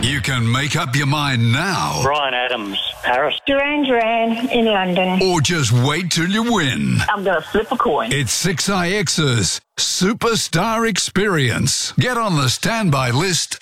You can make up your mind now. Brian Adams, Paris. Duran Duran in London. Or just wait till you win. I'm going to flip a coin. It's 6IX's Superstar Experience. Get on the standby list